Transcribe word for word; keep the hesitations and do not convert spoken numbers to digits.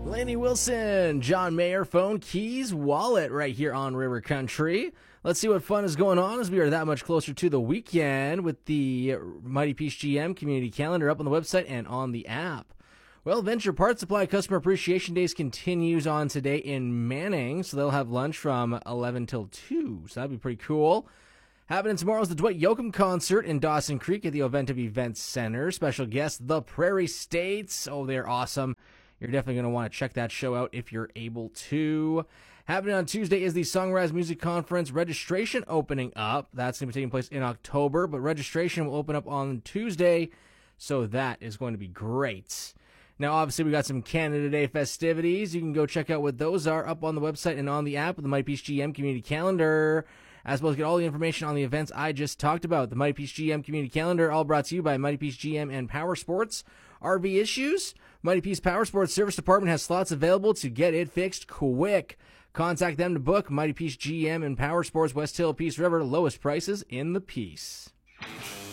Laney Wilson, John Mayer, phone, keys, wallet right here on River Country. Let's see what fun is going on as we are that much closer to the weekend with the Mighty Peace G M community calendar up on the website and on the app. Well, Venture Parts Supply Customer Appreciation Days continues on today in Manning, so they'll have lunch from eleven till two, so that'd be pretty cool. Happening tomorrow is the Dwight Yoakam concert in Dawson Creek at the Oventive Events Center. Special guest, the Prairie States. Oh, they're awesome. You're definitely going to want to check that show out if you're able to. Happening on Tuesday is the Songwriters Music Conference registration opening up. That's going to be taking place in October, but registration will open up on Tuesday, so that is going to be great. Now, obviously, we got some Canada Day festivities. You can go check out what those are up on the website and on the app of the Mighty Peace G M Community Calendar, as well as get all the information on the events I just talked about. The Mighty Peace G M Community Calendar, all brought to you by Mighty Peace G M and Power Sports. R V issues? Mighty Peace Power Sports Service Department has slots available to get it fixed quick. Contact them to book. Mighty Peace G M and Power Sports, West Hill, Peace River, lowest prices in the Peace.